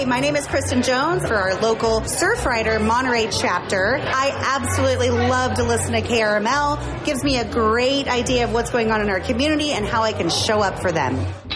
my name is Kristen Jones for our local Surfrider Monterey chapter. I absolutely love to listen to KRML. Gives me a great idea of what's going on in our community and how I can show up for them.